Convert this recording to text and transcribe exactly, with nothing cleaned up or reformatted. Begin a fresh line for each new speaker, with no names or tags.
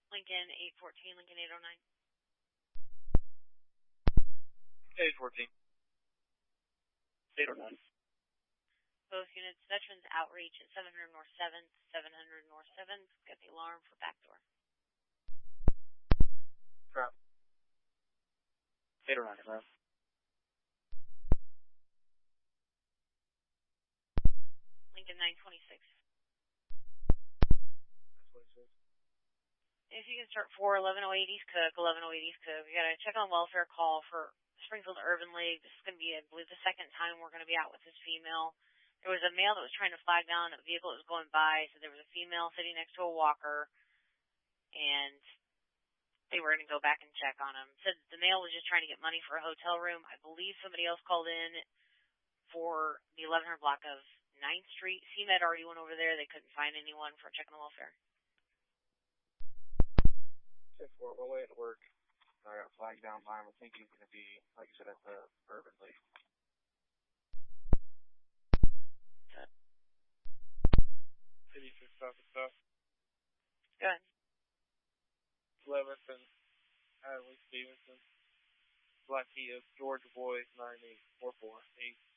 Lincoln eight fourteen, Lincoln eight oh nine.
eight fourteen. eight oh nine.
Both units, Veterans Outreach at seven hundred North seventh, seven hundred North seventh. Got the alarm for backdoor.
Crap. eight oh nine, crap.
Lincoln nine twenty-six.
twenty-six.
If you can start for eleven oh eight East Cook, eleven oh eight East Cook, we got to check on welfare call for Springfield Urban League. This is going to be, I believe, the second time we're going to be out with this female. There was a male that was trying to flag down a vehicle that was going by, so there was a female sitting next to a walker, and they were going to go back and check on him. Said the male was just trying to get money for a hotel room. I believe somebody else called in for the eleven hundred block of ninth Street. C M E D already went over there. They couldn't find anyone for checking the welfare.
ten four, we're away at work. I got flagged down by him. I think he's going to be, like you said, at the Urban League. eighty-six South and South.
Go ahead.
eleventh and Adley Stevenson. Black Kia, Georgia Boy, nine eight four four eight.